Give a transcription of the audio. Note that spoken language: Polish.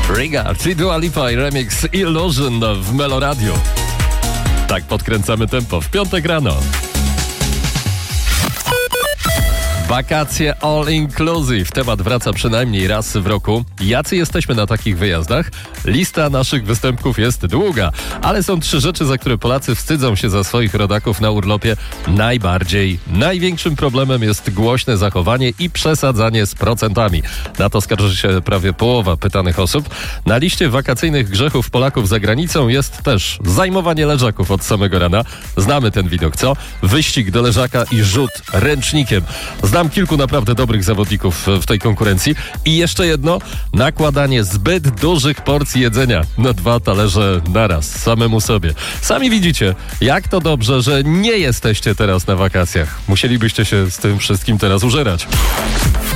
Regard i Dua Lipa i remix Illusion w Melo Radio. Tak podkręcamy tempo w piątek rano. Wakacje all inclusive. Temat wraca przynajmniej raz w roku. Jacy jesteśmy na takich wyjazdach? Lista naszych występków jest długa, ale są 3 rzeczy, za które Polacy wstydzą się za swoich rodaków na urlopie najbardziej. Największym problemem jest głośne zachowanie i przesadzanie z procentami. Na to skarży się prawie połowa pytanych osób. Na liście wakacyjnych grzechów Polaków za granicą jest też zajmowanie leżaków od samego rana. Znamy ten widok, co? Wyścig do leżaka i rzut ręcznikiem. Znam kilku naprawdę dobrych zawodników w tej konkurencji. I jeszcze jedno, nakładanie zbyt dużych porcji jedzenia na 2 talerze naraz, samemu sobie. Sami widzicie, jak to dobrze, że nie jesteście teraz na wakacjach. Musielibyście się z tym wszystkim teraz użerać.